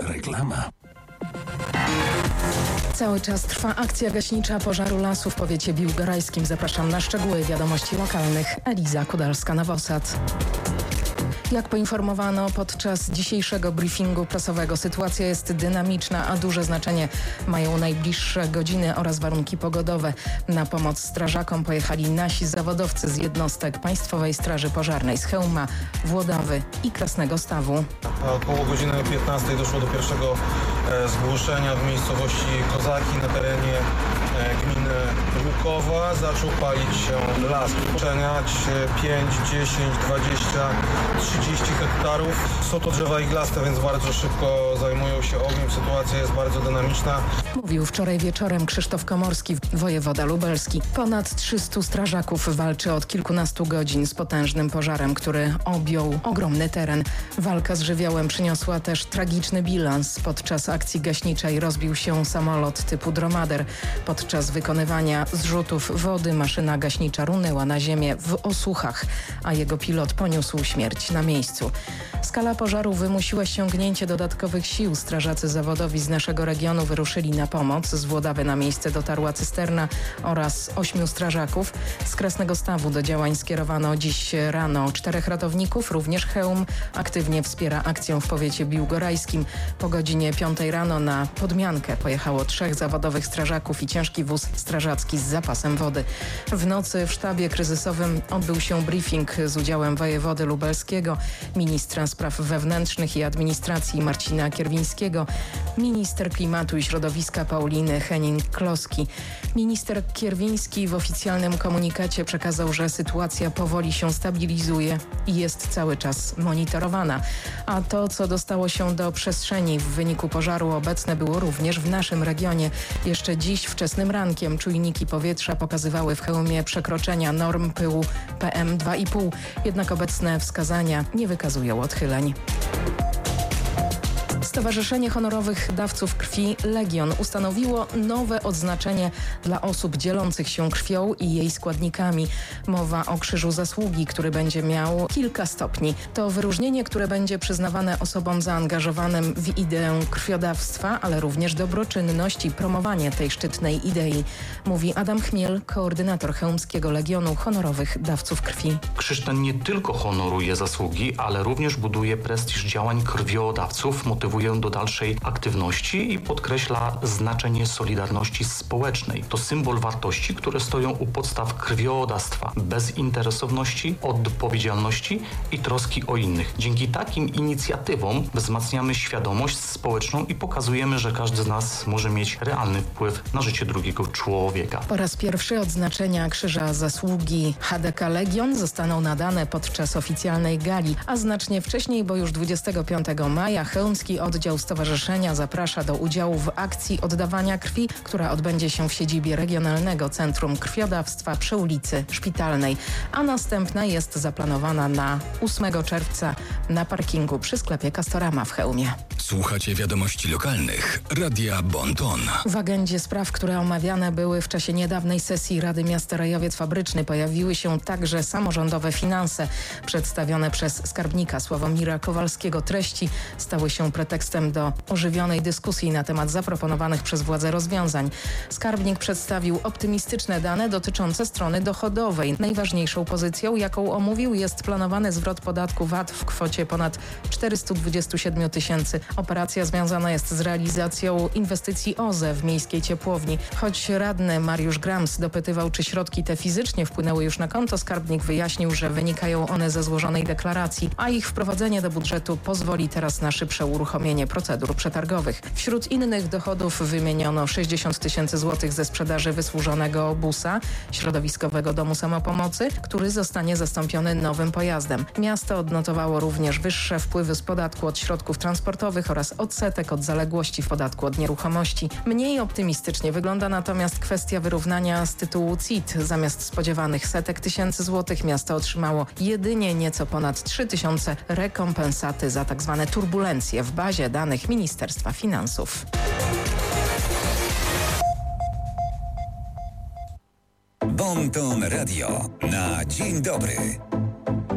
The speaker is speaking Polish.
Reklama. Cały czas trwa akcja gaśnicza pożaru lasu w powiecie biłgorajskim. Zapraszam na szczegóły wiadomości lokalnych. Eliza Kudalska-Nowosad. Jak poinformowano podczas dzisiejszego briefingu prasowego, sytuacja jest dynamiczna, a duże znaczenie mają najbliższe godziny oraz warunki pogodowe. Na pomoc strażakom pojechali nasi zawodowcy z jednostek Państwowej Straży Pożarnej z Chełma, Włodawy i Krasnego Stawu. Około godziny 15 doszło do pierwszego zgłoszenia w miejscowości Kozaki na terenie gminy Łukowa. Zaczął palić się las. Poczeniać 5, 10, 20, 30 hektarów. Są to drzewa iglaste, więc bardzo szybko zajmują się ogniem. Sytuacja jest bardzo dynamiczna. Mówił wczoraj wieczorem Krzysztof Komorski, wojewoda lubelski. Ponad 300 strażaków walczy od kilkunastu godzin z potężnym pożarem, który objął ogromny teren. Walka z żywiołem przyniosła też tragiczny bilans. Podczas akcji gaśniczej rozbił się samolot typu Dromader. Podczas wykonywania zrzutów wody maszyna gaśnicza runęła na ziemię w Osuchach, a jego pilot poniósł śmierć na miejscu. Skala pożaru wymusiła ściągnięcie dodatkowych sił. Strażacy zawodowi z naszego regionu wyruszyli na pomoc. Z Włodawy na miejsce dotarła cysterna oraz 8 strażaków. Z Krasnego Stawu do działań skierowano dziś rano 4 ratowników. Również Chełm aktywnie wspiera akcję w powiecie biłgorajskim. Po godzinie 5 rano na podmiankę pojechało 3 zawodowych strażaków i ciężki wóz strażacki z zapasem wody. W nocy w sztabie kryzysowym odbył się briefing z udziałem wojewody lubelskiego, ministra spraw wewnętrznych i administracji Marcina Kierwińskiego, minister klimatu i środowiska Pauliny Henning-Kloski. Minister Kierwiński w oficjalnym komunikacie przekazał, że sytuacja powoli się stabilizuje i jest cały czas monitorowana. A to, co dostało się do przestrzeni w wyniku pożaru, obecne było również w naszym regionie. Jeszcze dziś wczesnym rankiem czujniki powietrza pokazywały w Chełmie przekroczenia norm pyłu PM2,5. Jednak obecne wskazania nie wykazują odchyleń. Stowarzyszenie Honorowych Dawców Krwi Legion ustanowiło nowe odznaczenie dla osób dzielących się krwią i jej składnikami. Mowa o Krzyżu Zasługi, który będzie miał kilka stopni. To wyróżnienie, które będzie przyznawane osobom zaangażowanym w ideę krwiodawstwa, ale również dobroczynność i promowanie tej szczytnej idei, mówi Adam Chmiel, koordynator Chełmskiego Legionu Honorowych Dawców Krwi. Krzyż ten nie tylko honoruje zasługi, ale również buduje prestiż działań krwiodawców, motywuje do dalszej aktywności i podkreśla znaczenie solidarności społecznej. To symbol wartości, które stoją u podstaw krwiodawstwa, bezinteresowności, odpowiedzialności i troski o innych. Dzięki takim inicjatywom wzmacniamy świadomość społeczną i pokazujemy, że każdy z nas może mieć realny wpływ na życie drugiego człowieka. Po raz pierwszy odznaczenia Krzyża Zasługi HDK Legion zostaną nadane podczas oficjalnej gali, a znacznie wcześniej, bo już 25 maja chełmski oddział stowarzyszenia zaprasza do udziału w akcji oddawania krwi, która odbędzie się w siedzibie Regionalnego Centrum Krwiodawstwa przy ulicy Szpitalnej, a następna jest zaplanowana na 8 czerwca na parkingu przy sklepie Castorama w Chełmie. Słuchacie wiadomości lokalnych Radia Bon Ton. W agendzie spraw, które omawiane były w czasie niedawnej sesji Rady Miasta Rejowiec Fabryczny, pojawiły się także samorządowe finanse. Przedstawione przez skarbnika Sławomira Kowalskiego treści stały się pretekstem do ożywionej dyskusji na temat zaproponowanych przez władze rozwiązań. Skarbnik przedstawił optymistyczne dane dotyczące strony dochodowej. Najważniejszą pozycją, jaką omówił, jest planowany zwrot podatku VAT w kwocie ponad 427 tysięcy. Operacja związana jest z realizacją inwestycji OZE w miejskiej ciepłowni. Choć radny Mariusz Grams dopytywał, czy środki te fizycznie wpłynęły już na konto, skarbnik wyjaśnił, że wynikają one ze złożonej deklaracji, a ich wprowadzenie do budżetu pozwoli teraz na szybsze uruchomienie procedur przetargowych. Wśród innych dochodów wymieniono 60 tysięcy złotych ze sprzedaży wysłużonego busa, środowiskowego domu samopomocy, który zostanie zastąpiony nowym pojazdem. Miasto odnotowało również wyższe wpływy z podatku od środków transportowych oraz odsetek od zaległości w podatku od nieruchomości. Mniej optymistycznie wygląda natomiast kwestia wyrównania z tytułu CIT. Zamiast spodziewanych setek tysięcy złotych miasto otrzymało jedynie nieco ponad 3 tysiące rekompensaty za tzw. turbulencje w bazie danych Ministerstwa Finansów. Bon Ton Radio na dzień dobry.